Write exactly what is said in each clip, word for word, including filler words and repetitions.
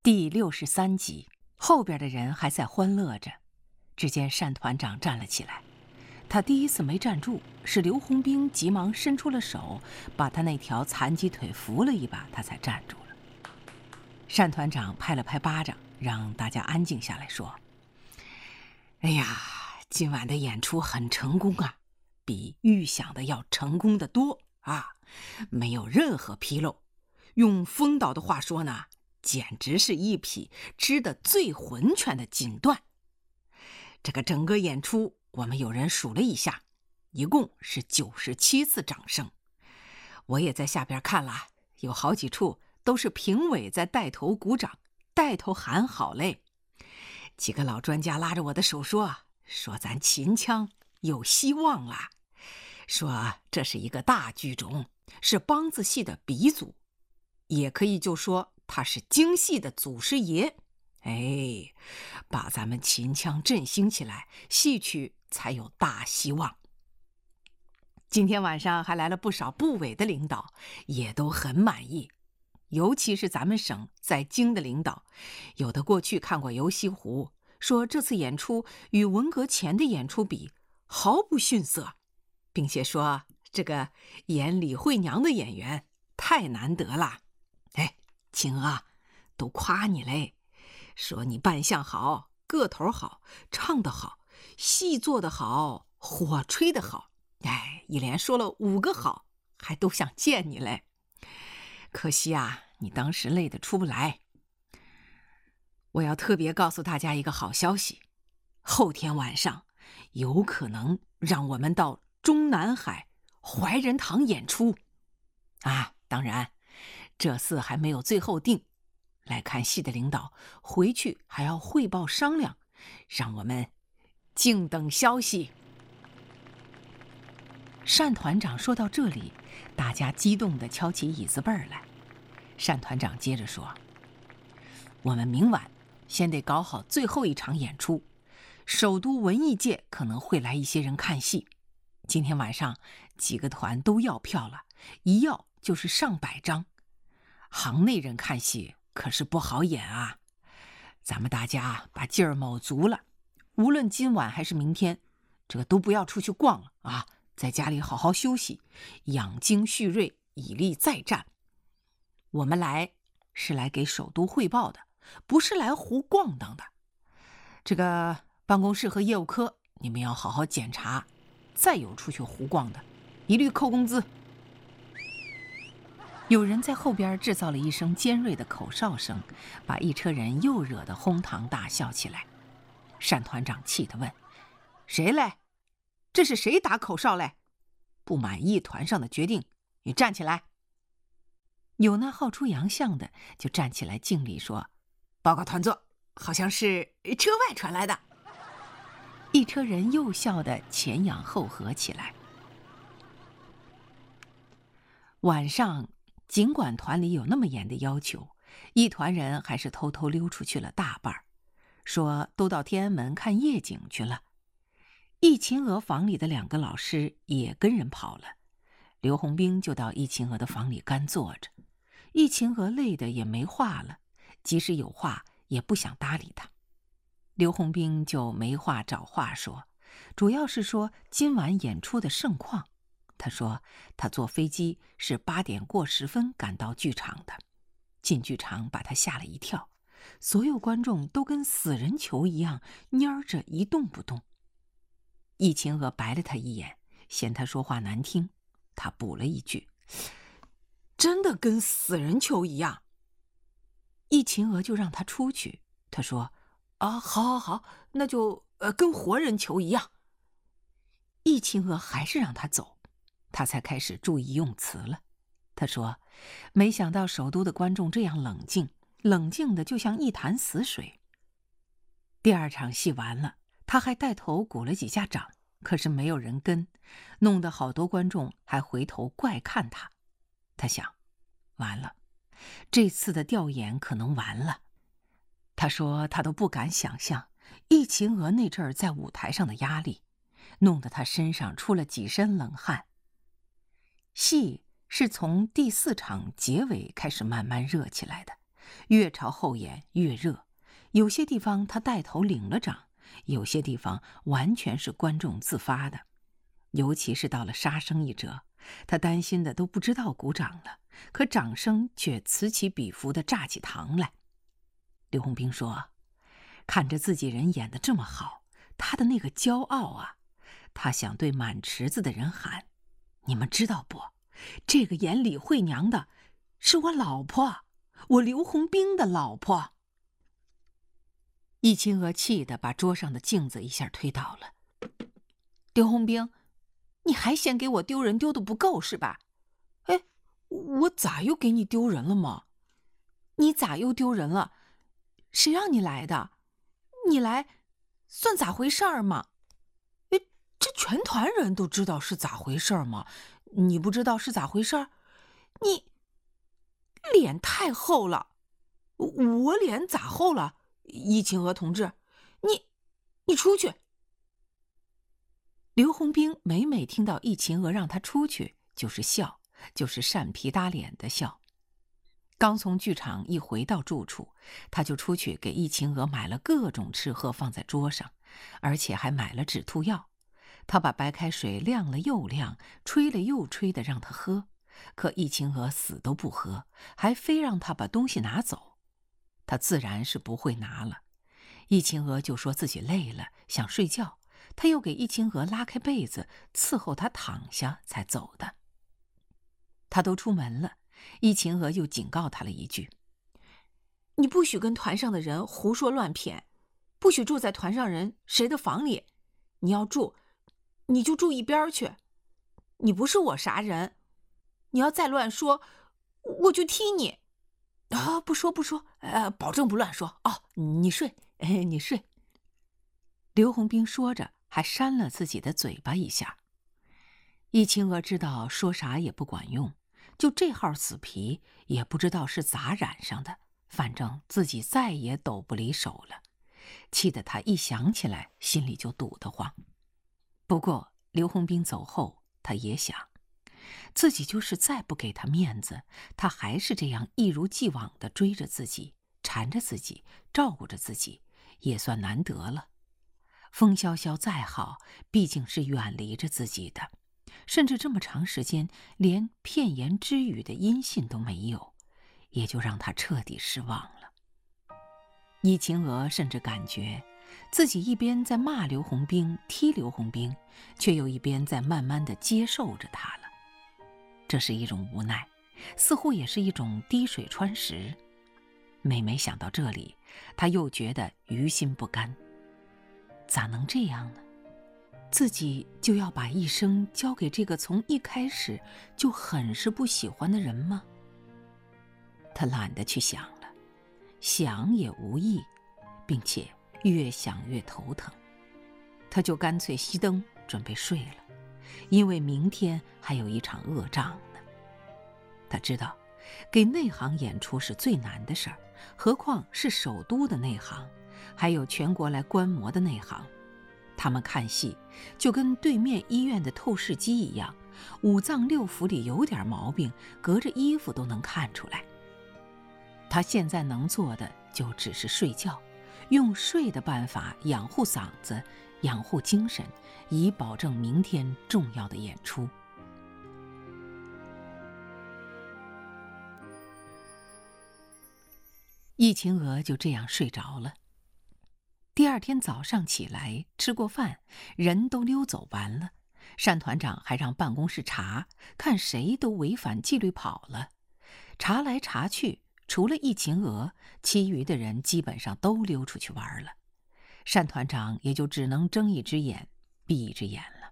第六十三集，后边的人还在欢乐着，只见单团长站了起来。他第一次没站住，是刘洪兵急忙伸出了手，把他那条残疾腿扶了一把，他才站住了。单团长拍了拍巴掌，让大家安静下来，说：“哎呀，今晚的演出很成功啊，比预想的要成功得多啊，没有任何纰漏。用风导的话说呢，简直是一匹织得最浑全的锦缎。这个整个演出，我们有人数了一下，一共是九十七次掌声。我也在下边看了，有好几处都是评委在带头鼓掌，带头喊好嘞。几个老专家拉着我的手说，说咱秦腔有希望了，说这是一个大剧种，是梆子戏的鼻祖，也可以就说他是京戏的祖师爷。哎，把咱们秦腔振兴起来，戏曲才有大希望。今天晚上还来了不少部委的领导，也都很满意，尤其是咱们省在京的领导，有的过去看过游戏湖，说这次演出与文革前的演出比毫不逊色，并且说这个演李慧娘的演员太难得了。哎，青娥都夸你嘞，说你扮相好，个头好，唱得好，戏做得好，火吹得好，哎，一连说了五个好，还都想见你嘞。可惜啊，你当时累得出不来。我要特别告诉大家一个好消息，后天晚上有可能让我们到中南海怀仁堂演出啊，当然这次还没有最后定，来看戏的领导回去还要汇报商量，让我们静等消息。单团长说到这里，大家激动地敲起椅子背儿来。单团长接着说，我们明晚先得搞好最后一场演出，首都文艺界可能会来一些人看戏，今天晚上几个团都要票了，一要就是上百张，行内人看戏可是不好演啊。咱们大家把劲儿卯足了，无论今晚还是明天，这个都不要出去逛了啊，在家里好好休息，养精蓄锐，以力再战。我们来是来给首都汇报的，不是来胡逛荡的。这个办公室和业务科你们要好好检查，再有出去胡逛的，一律扣工资。有人在后边制造了一声尖锐的口哨声，把一车人又惹得哄堂大笑起来。单团长气地问，谁嘞？这是谁打口哨嘞？不满意团上的决定，你站起来。有那好出洋相的就站起来敬礼说，报告团座，好像是车外传来的。一车人又笑得前仰后合起来。晚上尽管团里有那么严的要求，一团人还是偷偷溜出去了大半，说都到天安门看夜景去了。易秦娥房里的两个老师也跟人跑了，刘洪兵就到易秦娥的房里干坐着。易秦娥累得也没话了，即使有话也不想搭理他。刘洪兵就没话找话说，主要是说今晚演出的盛况。他说他坐飞机是八点过十分赶到剧场的，进剧场把他吓了一跳，所有观众都跟死人球一样蔫着一动不动。易秦娥白了他一眼，嫌他说话难听，他补了一句，真的跟死人球一样。易秦娥就让他出去，他说啊，好好好，那就呃跟活人球一样。易秦娥还是让他走，他才开始注意用词了。他说没想到首都的观众这样冷静，冷静的就像一潭死水。第二场戏完了，他还带头鼓了几下掌，可是没有人跟，弄得好多观众还回头怪看他。他想，完了，这次的调研可能完了。他说他都不敢想象易秦娥那阵儿在舞台上的压力，弄得他身上出了几身冷汗。戏是从第四场结尾开始慢慢热起来的， 越朝后眼越热。有些地方他带头领了掌，有些地方完全是观众自发的。尤其是到了杀生一折，他担心的都不知道鼓掌了，可掌声却此起彼伏地炸起膛来。刘洪兵说，看着自己人演得这么好，他的那个骄傲啊，他想对满池子的人喊，你们知道不，这个演李慧娘的是我老婆，我刘洪兵的老婆。易秦娥气得把桌上的镜子一下推倒了。刘洪兵，你还嫌给我丢人丢得不够是吧？ 哎，我咋又给你丢人了吗？ 你咋又丢人了？谁让你来的？你来算咋回事儿吗？ 哎，这全团人都知道是咋回事儿吗？你不知道是咋回事儿？你脸太厚了。我脸咋厚了？易秦娥同志，你你出去。 刘洪兵每每听到易秦娥让他出去，就是笑，就是扇皮打脸的笑。刚从剧场一回到住处，他就出去给易秦娥买了各种吃喝放在桌上，而且还买了止吐药。他把白开水晾了又晾，吹了又吹的让他喝，可易秦娥死都不喝，还非让他把东西拿走。他自然是不会拿了。易秦娥就说自己累了，想睡觉，他又给易秦娥拉开被子，伺候她躺下才走的。他都出门了，易秦娥又警告他了一句， 你不许跟团上的人胡说乱谝，不许住在团上人谁的房里，你要住你就住一边去，你不是我啥人，你要再乱说我就踢你。啊，不说不说，呃，保证不乱说。哦，你睡，哎，你睡。 刘洪兵说着，还扇了自己的嘴巴一下。易秦娥知道说啥也不管用，就这号死皮，也不知道是咋染上的，反正自己再也抖不离手了，气得他一想起来，心里就堵得慌。不过刘洪兵走后，他也想，自己就是再不给他面子，他还是这样一如既往地追着自己，缠着自己，照顾着自己，也算难得了。风萧萧再好，毕竟是远离着自己的，甚至这么长时间连片言之语的音信都没有，也就让他彻底失望了。易秦娥甚至感觉自己一边在骂刘洪兵、踢刘洪兵，却又一边在慢慢地接受着他了。这是一种无奈，似乎也是一种滴水穿石。每每想到这里，他又觉得于心不甘。咋能这样呢？自己就要把一生交给这个从一开始就很是不喜欢的人吗？他懒得去想了，想也无益，并且越想越头疼。他就干脆熄灯准备睡了，因为明天还有一场恶仗呢。他知道给内行演出是最难的事儿，何况是首都的内行，还有全国来观摩的内行。他们看戏就跟对面医院的透视机一样，五脏六腑里有点毛病，隔着衣服都能看出来。他现在能做的就只是睡觉，用睡的办法养护嗓子，养护精神，以保证明天重要的演出。易秦娥就这样睡着了。第二天早上起来，吃过饭，人都溜走完了，单团长还让办公室查，看谁都违反纪律跑了。查来查去，除了易秦娥，其余的人基本上都溜出去玩了。单团长也就只能睁一只眼闭一只眼了。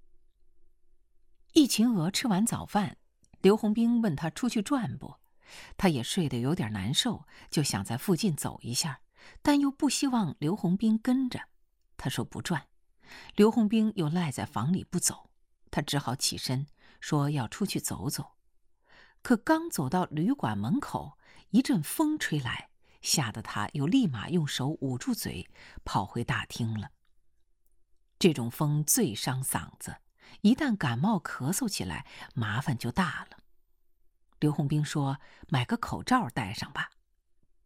易秦娥吃完早饭，刘洪兵问他出去转不，他也睡得有点难受，就想在附近走一下，但又不希望刘洪兵跟着。他说不转，刘洪兵又赖在房里不走，他只好起身说要出去走走。可刚走到旅馆门口，一阵风吹来，吓得他又立马用手捂住嘴，跑回大厅了。这种风最伤嗓子，一旦感冒咳嗽起来，麻烦就大了。刘洪兵说买个口罩戴上吧。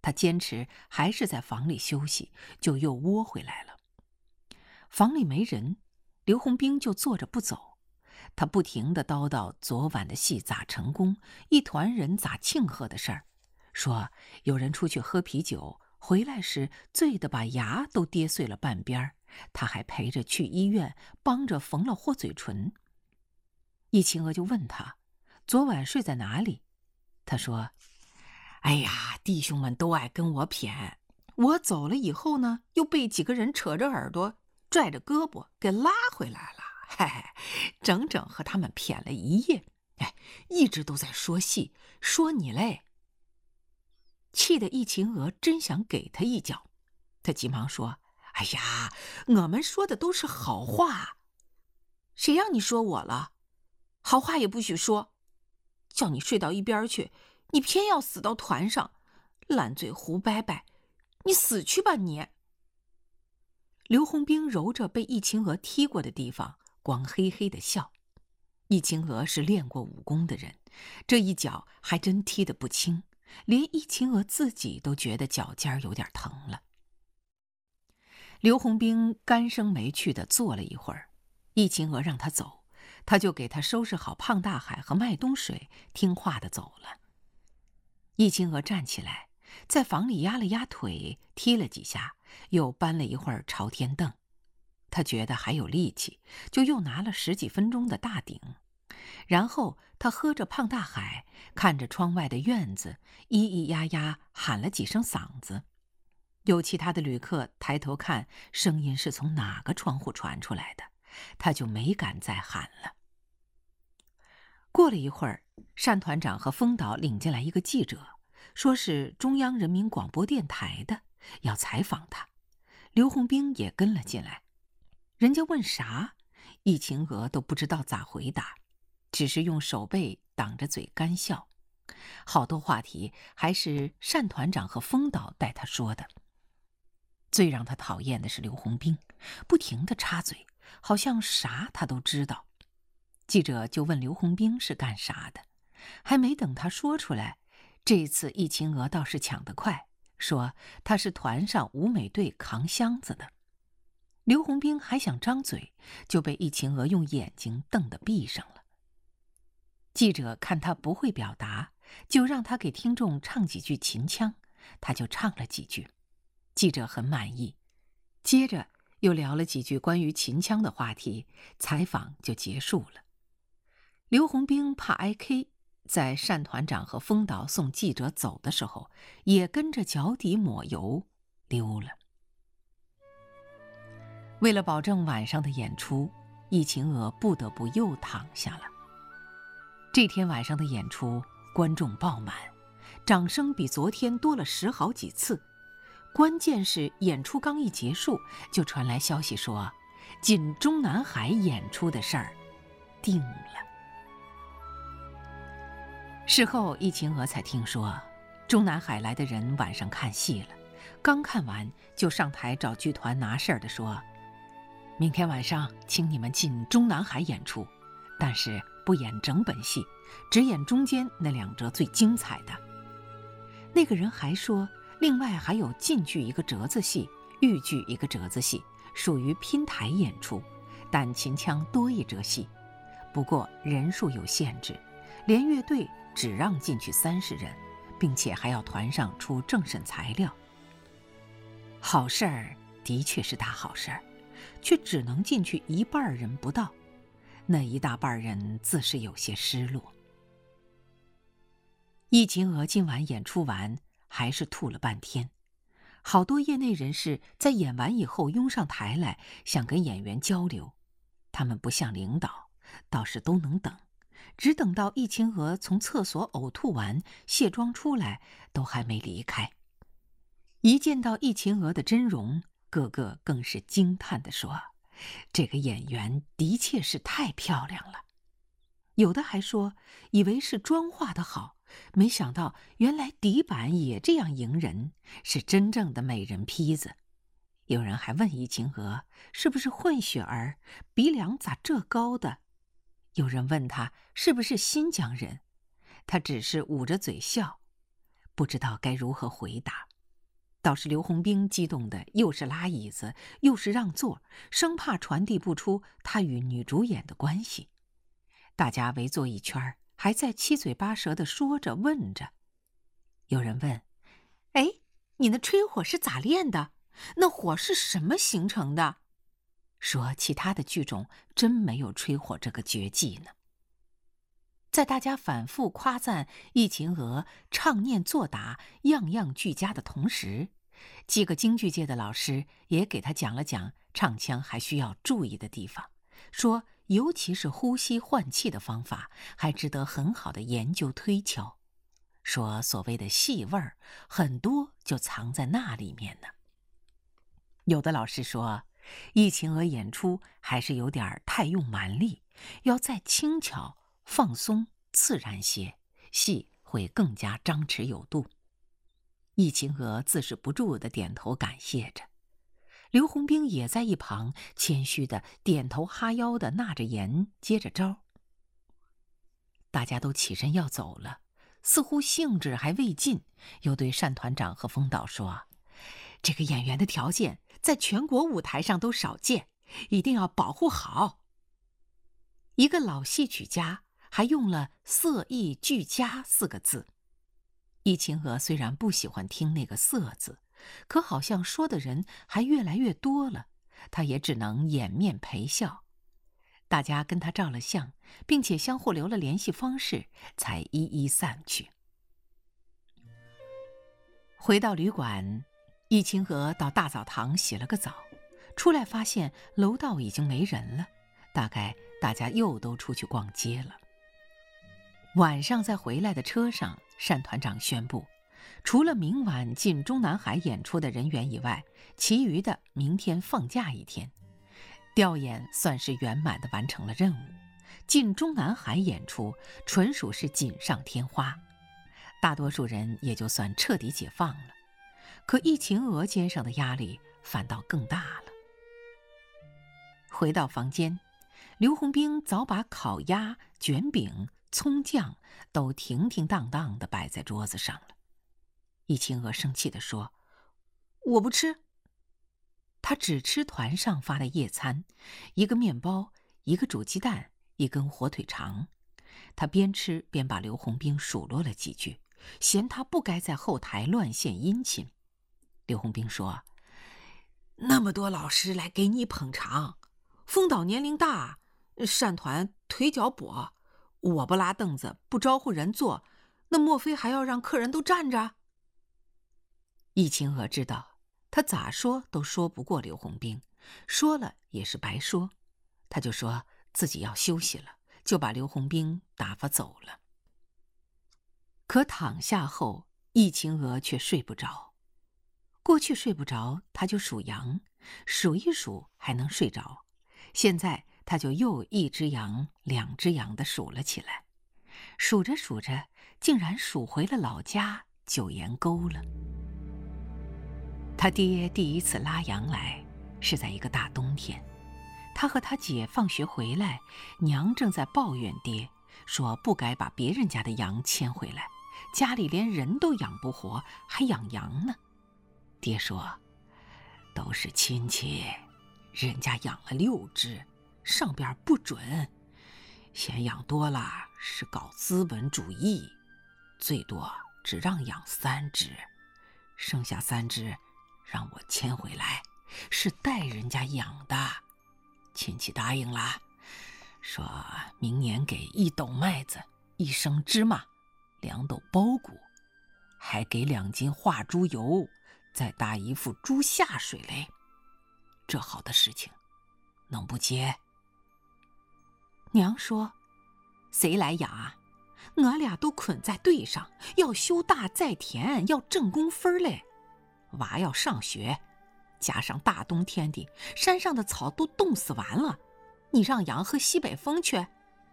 他坚持还是在房里休息，就又窝回来了。房里没人，刘洪兵就坐着不走。他不停地叨叨昨晚的戏咋成功，一团人咋庆贺的事儿，说有人出去喝啤酒，回来时醉得把牙都跌碎了半边儿，他还陪着去医院，帮着缝了豁嘴唇。易秦娥就问他昨晚睡在哪里，他说：哎呀，弟兄们都爱跟我谝，我走了以后呢，又被几个人扯着耳朵拽着胳膊给拉回来了，嘿嘿，整整和他们谝了一夜，哎，一直都在说戏，说你嘞。气得易秦娥真想给他一脚，他急忙说：哎呀，我们说的都是好话。 谁让你说我了？好话也不许说，叫你睡到一边去，你偏要死到团上，烂嘴胡掰掰，你死去吧你！ 刘洪兵揉着被易秦娥踢过的地方，光嘿嘿地笑。易秦娥是练过武功的人，这一脚还真踢得不轻，连易秦娥自己都觉得脚尖有点疼了。刘洪兵干生没趣地坐了一会儿，易秦娥让他走，他就给他收拾好胖大海和麦冬水，听话地走了。易秦娥站起来，在房里压了压腿，踢了几下，又搬了一会儿朝天凳。他觉得还有力气，就又拿了十几分钟的大鼎。然后他喝着胖大海，看着窗外的院子，咿咿呀呀喊了几声嗓子。有其他的旅客抬头看，声音是从哪个窗户传出来的，他就没敢再喊了。过了一会儿，单团长和封导领进来一个记者，说是中央人民广播电台的，要采访他。刘洪兵也跟了进来。人家问啥，易秦娥都不知道咋回答，只是用手背挡着嘴干笑。好多话题还是单团长和封导带他说的。最让他讨厌的是刘洪兵，不停地插嘴，好像啥他都知道。记者就问刘洪兵是干啥的，还没等他说出来，这次易秦娥倒是抢得快，说他是团上舞美队扛箱子的。刘洪兵还想张嘴，就被易秦娥用眼睛瞪得闭上了。记者看他不会表达，就让他给听众唱几句秦腔，他就唱了几句。记者很满意，接着又聊了几句关于秦腔的话题，采访就结束了。刘洪兵怕挨 K， 在单团长和封导送记者走的时候，也跟着脚底抹油溜了。为了保证晚上的演出，易秦娥不得不又躺下了。这天晚上的演出，观众爆满，掌声比昨天多了十好几次。关键是演出刚一结束，就传来消息说，进中南海演出的事儿定了。事后，易秦娥才听说，中南海来的人晚上看戏了，刚看完就上台找剧团拿事儿的说，明天晚上请你们进中南海演出，但是不演整本戏，只演中间那两折最精彩的。那个人还说，另外还有晋剧一个折子戏，豫剧一个折子戏，属于拼台演出，但秦腔多一折戏，不过人数有限制，连乐队只让进去三十人，并且还要团上出政审材料。好事儿的确是大好事儿，却只能进去一半人不到，那一大半人自是有些失落。易秦娥今晚演出完，还是吐了半天。好多业内人士在演完以后拥上台来，想跟演员交流。他们不像领导，倒是都能等，只等到易秦娥从厕所呕吐完，卸妆出来，都还没离开。一见到易秦娥的真容，个个更是惊叹地说，这个演员的确是太漂亮了。有的还说，以为是妆化得好，没想到原来底板也这样迎人，是真正的美人坯子。有人还问易秦娥是不是混血儿，鼻梁咋这高的？有人问他是不是新疆人，他只是捂着嘴笑，不知道该如何回答。 倒是刘洪兵激动的又是拉椅子又是让座，生怕传递不出他与女主演的关系。大家围坐一圈，还在七嘴八舌地说着问着。有人问：哎，你那吹火是咋练的？那火是什么形成的？说其他的剧种真没有吹火这个绝技呢。在大家反复夸赞易秦娥唱念作打样样俱佳的同时，几个京剧界的老师也给他讲了讲唱腔还需要注意的地方，说尤其是呼吸换气的方法还值得很好的研究推敲，说所谓的戏味儿很多就藏在那里面呢。有的老师说易秦娥演出还是有点太用蛮力，要再轻巧放松自然些，戏会更加张弛有度。易秦娥自是不住地点头感谢着，刘洪兵也在一旁谦虚地点头哈腰地纳着言接着招。大家都起身要走了，似乎兴致还未尽，又对单团长和风导说：这个演员的条件在全国舞台上都少见，一定要保护好。一个老戏曲家还用了色艺俱佳四个字。易秦娥虽然不喜欢听那个色字，可好像说的人还越来越多了，她也只能掩面陪笑。大家跟她照了相，并且相互留了联系方式，才一一散去。回到旅馆，易秦娥到大澡堂洗了个澡，出来发现楼道已经没人了，大概大家又都出去逛街了。晚上在回来的车上，单团长宣布，除了明晚进中南海演出的人员以外，其余的明天放假一天。调演算是圆满地完成了任务，进中南海演出纯属是锦上添花，大多数人也就算彻底解放了。可易秦娥肩上的压力反倒更大了。回到房间，刘洪兵早把烤鸭、卷饼、葱酱都停停当当地摆在桌子上了。易秦娥生气地说：我不吃。他只吃团上发的夜餐，一个面包，一个煮鸡蛋，一根火腿肠。他边吃边把刘洪兵数落了几句，嫌他不该在后台乱献殷勤。刘洪兵说：那么多老师来给你捧场，风导年龄大，单团腿脚跛，我不拉凳子不招呼人坐，那莫非还要让客人都站着？易秦娥知道他咋说都说不过刘洪兵，说了也是白说，他就说自己要休息了，就把刘洪兵打发走了。可躺下后，易秦娥却睡不着。过去睡不着，他就数羊，数一数还能睡着。现在他就又一只羊两只羊的数了起来，数着数着，竟然数回了老家九岩沟了。他爹第一次拉羊来是在一个大冬天，他和他姐放学回来，娘正在抱怨爹，说不该把别人家的羊牵回来，家里连人都养不活，还养羊呢。爹说：都是亲戚，人家养了六只，上边不准，嫌养多了是搞资本主义，最多只让养三只，剩下三只让我牵回来，是带人家养的。亲戚答应了，说明年给一斗麦子，一升芝麻，两斗包谷，还给两斤化猪油，再搭一副猪下水嘞。这好的事情能不接？娘说：谁来养啊？俺俩都捆在队上，要修大在田，要挣工分嘞。娃要上学，加上大冬天的，山上的草都冻死完了，你让羊喝西北风去？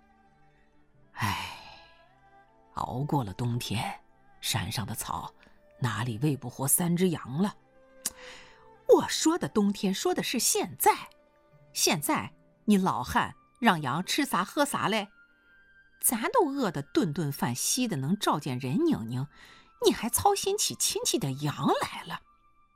唉，熬过了冬天，山上的草哪里喂不活三只羊了？我说的冬天说的是现在，现在你老汉让羊吃啥喝啥嘞？咱都饿得顿顿饭稀的能照见人拧拧，你还操心起亲戚的羊来了？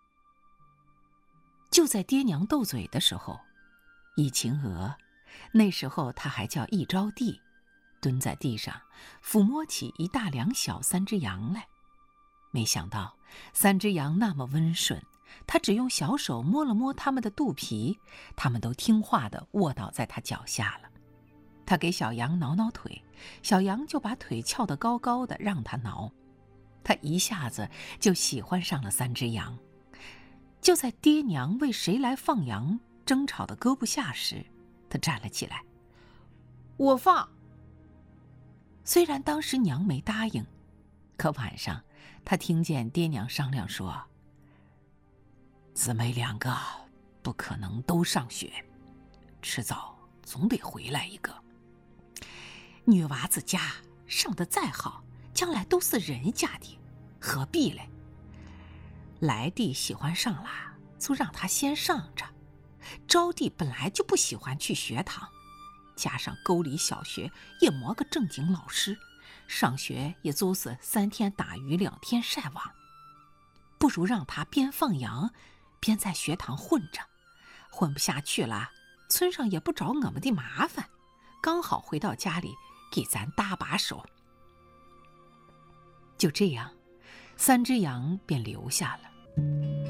就在爹娘斗嘴的时候，一晴娥，那时候她还叫一招娣，蹲在地上抚摸起一大两小三只羊来。没想到三只羊那么温顺，她只用小手摸了摸它们的肚皮，它们都听话地卧倒在她脚下了。她给小羊挠挠腿，小羊就把腿翘得高高的让她挠。她一下子就喜欢上了三只羊。就在爹娘为谁来放羊争吵得搁不下时，她站了起来：“ 我放。” 虽然当时娘没答应，可晚上她听见爹娘商量说：“姊妹两个不可能都上学，迟早总得回来一个。女娃子家上得再好，将来都是人家的，何必嘞？来弟喜欢上了，就让他先上着。招弟本来就不喜欢去学堂，加上沟里小学也没个正经老师，上学也就是三天打鱼两天晒网，不如让他边放羊边在学堂混着，混不下去了，村上也不找我们的麻烦，刚好回到家里给咱搭把手。”就这样，三只羊便留下了。